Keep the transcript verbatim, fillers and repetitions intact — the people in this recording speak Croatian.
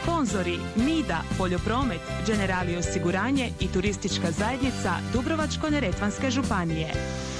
Sponzori Nida, Poljopromet, Generali osiguranje i Turistička zajednica Dubrovačko-neretvanske županije.